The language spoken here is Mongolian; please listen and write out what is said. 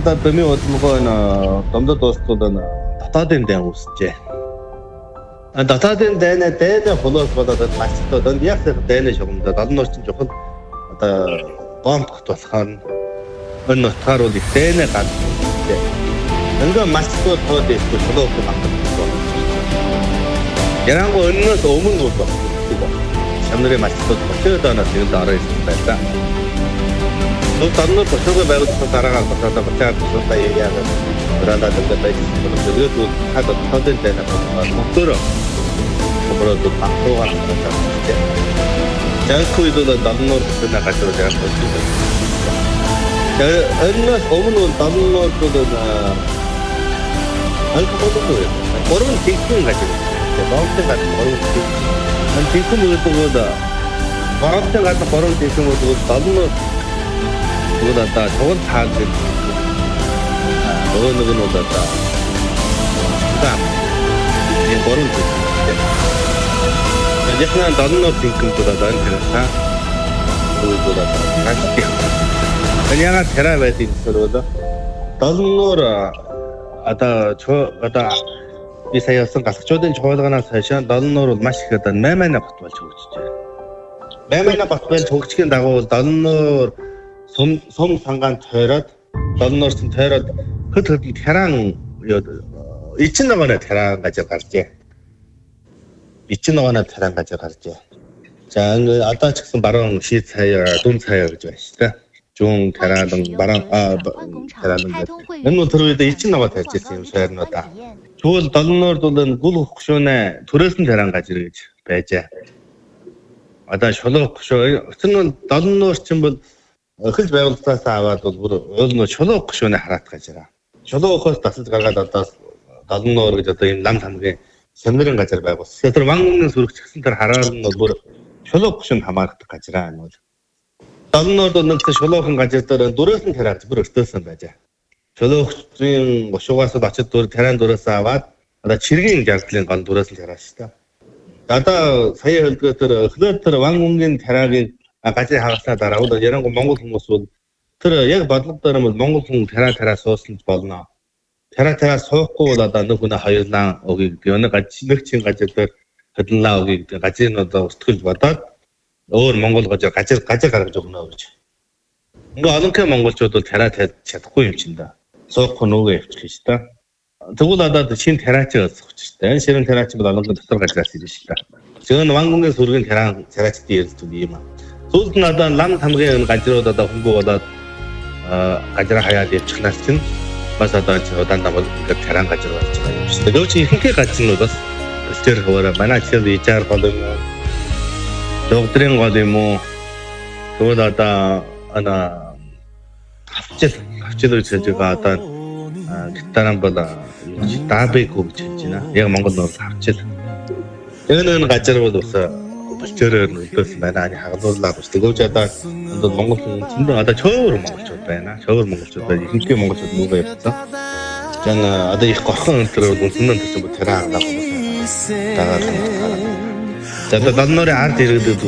одоо төмий удмгоо домдод дуустууд татаадын дан үүсчээ. Татаадын дайнаа дайнаа холоос болоод мачтууд яг дайнаа шугамдаа олон орчин жохол одоо бомбт болохоо өн нотгаар үл дайнаа гадтай. Ингээ мачтууд тоод ирэх холоос багтдаг. Ярангу өнөөс өмнө бол Шамнарын мачтууд өчигдөр доноо тэгээд ороо ирсэн байлаа. Тоннор босоо байгуулсан дараагаар босоод бацаад босоо яагаад брандад байдаг тэгээд хаад тоотой дайна мотор оброод багтуугаар байна. Жаагүй доо тоннор босоо гашруу яагаад байна. Тэгээд өнөөс өмнө тоннор доо алкоголгүй. Орон тийхэн гашруу. Баавтай гад орон тийхэн мөрөдгөөд баавтай гад орон тийхэн мөрөдгөөд тоннор 우다다 저건 다 어느 우다다 그다음 이 버른 이제 그냥 나는 핑크보다 나한테는 그보다 같이 그냥 테라베티 있어도 나는노라 아다 저 아다 이사였은 가서 저든 저거나 사실 나는노로 마시거든 매매나 받고 저거지 매매나 받고 저거치긴다고 나는노 솜 상간 테럿 던너스 테럿 흩흩이 테랑 이친나가나 테랑 가져갈게 이친나가나 테랑 가져갈게 자 아까 측선 바로 시차야 돈차야 그죠 시다 중 테라등 바람 테라등 너무 들어도 이친나가 될지 지금 서야노다 좋은 던너들은 굴 혹시나 도레슨 테랑 가지르지 배제 아다 쇼로 쇼 쓰는 던너스 좀 хэл байгууллагаас аваад бол өөрөө чулуу гүшүүнээ хараат гэж байгаа. Чулуу ухаас тасалж гаргаад одоо 70 нуур гэж одоо энэ лам хамгийн сэмнэрийн газар байгуулсан. Тэр ван өмнө сүрэгч гэсэн тэр хараар нь бол чулуу гүшүүнд хамаардаг гэж байгаа юм бол. 70 нуур бол нэг чулуухан газар дээр дөрөөс нь тараад бүр өртөөсөн байж. Чулуугийн гушуугаас очиж дөр тарайн дөрөөс аваад одоо чиргийн жагдлын гон дөрөөс нь тараад шүү дээ. Одоо сая хэлдгээр тэр эхлээд тэр ван өмнгийн тарагийн 가지 하가사 달아오다 이런 거 몽골 хүмүүс тэр яг бодлогоор нь монгол хүн тараа суусан болно. Тараа суухгүй бол одоо нүгнэ хоёулаа өгийг өнө нэг чин газар дээр хөдлөлаа өгийг газрын одоо устгуулж бодоод өөр монгол газар гаргаж өгнө гэж. Ингээ олонх монголчууд бол тараа чадахгүй юм чинь да. Суухгүй нүгэ явчих шүү дээ. Тэгвэл одоо шинэ тараач өсөх ч дээ. Шинэ тараач бол олонх дотор газраас ирж шүү дээ. 지금 왕궁의 소리는 테라치 뒤에서 이마. 소스 나다 남 탐게 가지로다 홍보보다 가지라 해야 돼. çıx나스친 마사다 저단 나버 테란 가지로 왔지. 그렇지 hinke 같은 거다. 스테르 거라 만나 치도 이차를 거든. doktorin 거든 뭐 그거다 하나 합체도 제가 어떤 그다음보다 다베고 붙였지나. 얘가 뭔가 너 합체. 얘는 가지로도 없어. 저런 것은 내가 아니 하고들라고 그거자다 몽골 진짜 아다 저으로 먹었죠 배나 저으로 먹었죠 이게 먹었죠 누가 했어 저는 아다 이 거큰 들어 무슨 좀 테라 한다고 다가 자다 난 노래 안 들어도